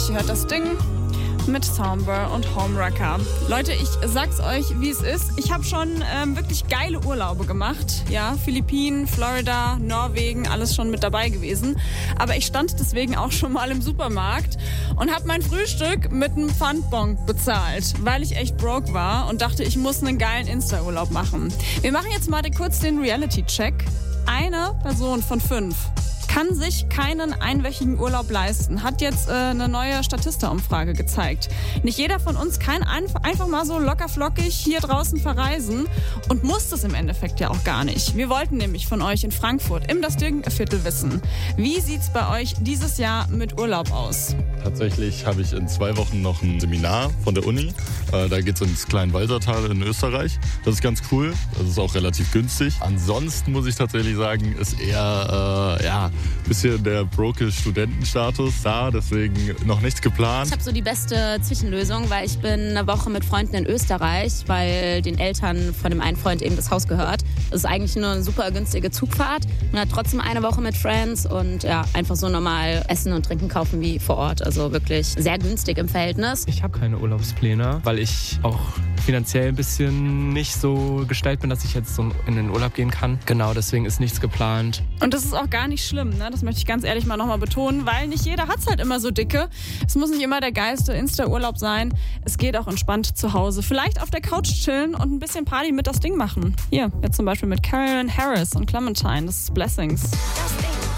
ihr hört das Ding mit Soundbar und Homewrecker. Leute, ich sag's euch, wie es ist. Ich habe schon wirklich geile Urlaube gemacht. Ja, Philippinen, Florida, Norwegen, alles schon mit dabei gewesen. Aber ich stand deswegen auch schon mal im Supermarkt und habe mein Frühstück mit einem Pfandbon bezahlt, weil ich echt broke war und dachte, ich muss einen geilen Insta-Urlaub machen. Wir machen jetzt mal kurz den Reality-Check. Eine Person von 5 kann sich keinen einwöchigen Urlaub leisten, hat jetzt eine neue Statista-Umfrage gezeigt. Nicht jeder von uns kann einfach mal so lockerflockig hier draußen verreisen und muss das im Endeffekt ja auch gar nicht. Wir wollten nämlich von euch in Frankfurt im Das Ding-Viertel wissen, wie sieht's bei euch dieses Jahr mit Urlaub aus? Tatsächlich habe ich in 2 Wochen noch ein Seminar von der Uni. Da geht es ins Kleinwalsertal in Österreich. Das ist ganz cool. Das ist auch relativ günstig. Ansonsten muss ich tatsächlich sagen, ist eher ein bisschen der broke Studentenstatus da. Deswegen noch nichts geplant. Ich habe so die beste Zwischenlösung, weil ich bin eine Woche mit Freunden in Österreich, weil den Eltern von dem einen Freund eben das Haus gehört. Das ist eigentlich nur eine super günstige Zugfahrt. Man hat trotzdem eine Woche mit Friends und ja, einfach so normal Essen und Trinken kaufen wie vor Ort. Also wirklich sehr günstig im Verhältnis. Ich habe keine Urlaubspläne, weil ich auch finanziell ein bisschen nicht so gestellt bin, dass ich jetzt so in den Urlaub gehen kann. Genau, deswegen ist nichts geplant. Und das ist auch gar nicht schlimm, ne? Das möchte ich ganz ehrlich mal nochmal betonen, weil nicht jeder hat's halt immer so dicke. Es muss nicht immer der geilste Insta-Urlaub sein. Es geht auch entspannt zu Hause. Vielleicht auf der Couch chillen und ein bisschen Party mit Das Ding machen. Hier, jetzt zum Beispiel mit Calvin Harris und Clementine. Das ist Blessings.